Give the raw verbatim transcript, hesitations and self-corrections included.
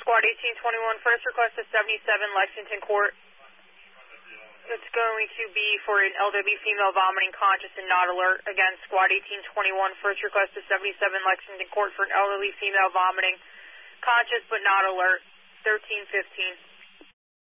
Squad eighteen twenty-one, first request to seventy-seven Lexington Court. It's going to be for an elderly female vomiting, conscious and not alert. Again, Squad eighteen twenty-one, first request to seventy-seven Lexington Court for an elderly female vomiting, conscious but not alert, thirteen fifteen.